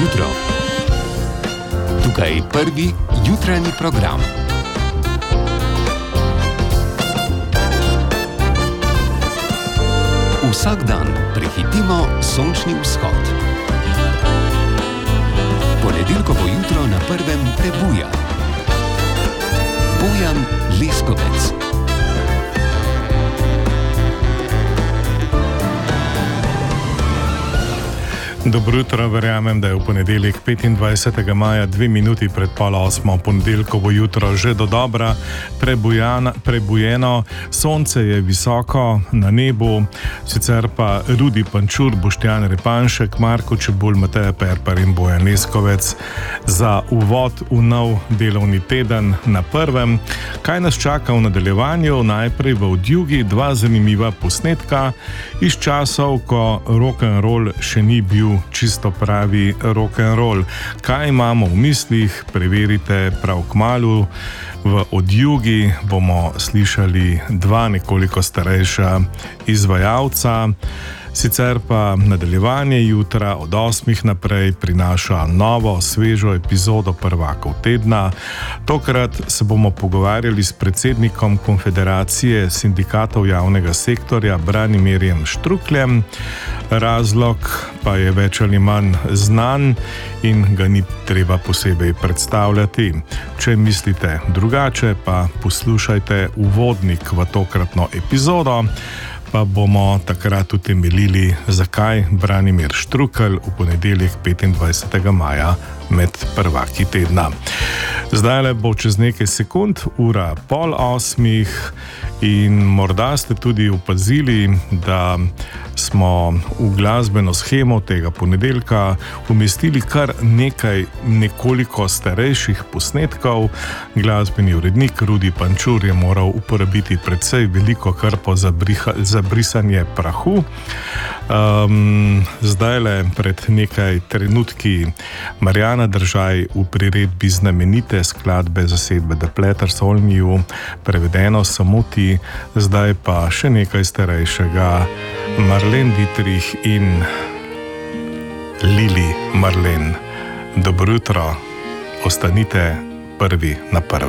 jutro. Tukaj je prvi jutranji program. Vsak dan prehitimo sončni vzhod. Ponedeljkovo jutro na prvem prebuja. Bojan Leskovec. Dobro jutro, verjamem, da je v ponedeljek 25. maja 2 minuti pred pol 8. Ponedeljkovo jutro že dodobra prebujeno, sonce je visoko na nebu, sicer pa Rudi Pančur, Boštjan Repanšek, Marko Čebulj, Mateja Perpar in Bojan Leskovec za uvod v nov delovni teden na prvem. Kaj nas čaka v nadaljevanju? Najprej v odjugi dva zanimiva posnetka iz časov, ko rock'n'roll še ni bil čisto pravi rock'n'roll. Kaj imamo v mislih, preverite prav kmalu. V odjugi bomo slišali dva nekoliko starejša izvajalca. Sicer pa nadaljevanje jutra od 8. naprej prinaša novo, svežo epizodo prvakov tedna. Tokrat se bomo pogovarjali s predsednikom Konfederacije sindikatov javnega sektorja Branimirjem Štrukljem. Razlog pa je več ali manj znan in ga ni treba posebej predstavljati. Če mislite drugače, pa poslušajte uvodnik v tokratno epizodo, pa bomo takrat utemeljili, zakaj Branimir Štrukelj v ponedeljek 25. maja med prvaki tedna. Zdajle bo čez nekaj sekund, ura 7:30 in morda ste tudi opazili, da smo v glasbeno shemo tega ponedeljka umestili kar nekaj nekoliko starejših posnetkov. Glasbeni urednik Rudi Pančur je moral uporabiti precej veliko krpo za brisanje prahu. Zdajle pred nekaj trenutki Marjana Držaj v priredbi znamenite skladbe zasedbe The Platters All New, prevedeno Samo ti, zdaj pa še nekaj starejšega, Marlene Dietrich in Lili Marlene. Dobro jutro, ostanite prvi na prvem.